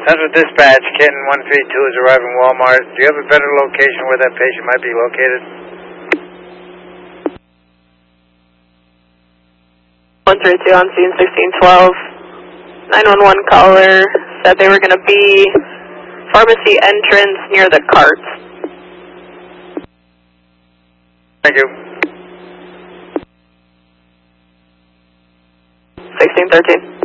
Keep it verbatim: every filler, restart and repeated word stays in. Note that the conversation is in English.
Central Dispatch, Canton one three two is arriving Walmart. Do you have a better location where that patient might be located? one three two on scene sixteen twelve. nine one one caller said they were going to be pharmacy entrance near the carts. Thank you. sixteen thirteen.